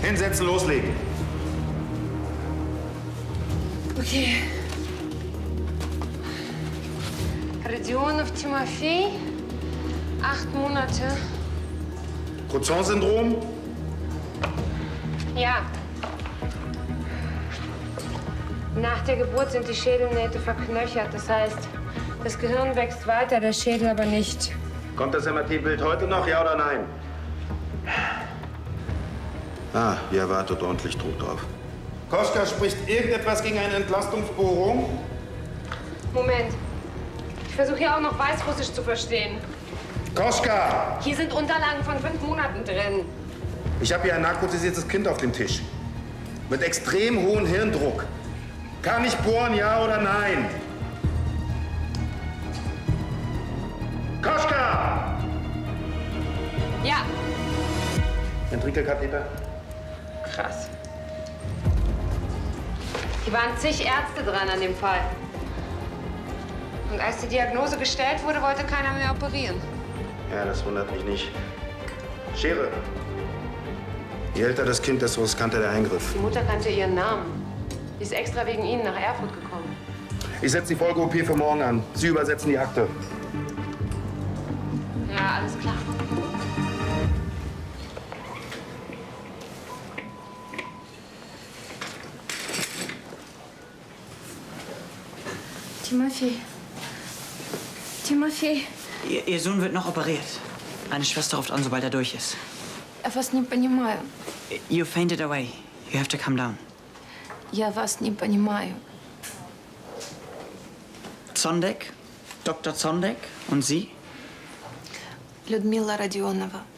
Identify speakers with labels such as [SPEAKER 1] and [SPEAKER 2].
[SPEAKER 1] Hinsetzen, loslegen.
[SPEAKER 2] Okay. Rodionov Timofei, 8 Monate.
[SPEAKER 1] Crouzon-Syndrom?
[SPEAKER 2] Ja. Nach der Geburt sind die Schädelnähte verknöchert. Das heißt, das Gehirn wächst weiter, der Schädel aber nicht.
[SPEAKER 1] Kommt das MRT-Bild heute noch, ja oder nein? Ah, wie erwartet, ordentlich Druck drauf. Koschka, spricht irgendetwas gegen eine Entlastungsbohrung?
[SPEAKER 2] Moment. Ich versuche hier auch noch Weißrussisch zu verstehen.
[SPEAKER 1] Koschka!
[SPEAKER 2] Hier sind Unterlagen von 5 Monaten drin.
[SPEAKER 1] Ich habe hier ein narkotisiertes Kind auf dem Tisch. Mit extrem hohem Hirndruck. Kann ich bohren, ja oder nein? Koschka!
[SPEAKER 2] Ja.
[SPEAKER 1] Ventrikelkatheter?
[SPEAKER 2] Krass. Hier waren zig Ärzte dran an dem Fall. Und als die Diagnose gestellt wurde, wollte keiner mehr operieren.
[SPEAKER 1] Ja, das wundert mich nicht. Schere. Je älter das Kind, desto riskanter der Eingriff.
[SPEAKER 2] Die Mutter kannte ihren Namen. Die ist extra wegen Ihnen nach Erfurt gekommen.
[SPEAKER 1] Ich setze die Folge-OP für morgen an. Sie übersetzen die Akte.
[SPEAKER 2] Ja, alles klar. Timofei. Timofei.
[SPEAKER 3] Ihr Sohn wird noch operiert. Meine Schwester ruft an, sobald er durch ist.
[SPEAKER 2] Я вас не понимаю.
[SPEAKER 3] You fainted away. You have to come down.
[SPEAKER 2] Я вас не понимаю.
[SPEAKER 3] Zondek? Dr. Zondek? Und Sie?
[SPEAKER 2] Людмила Родионова.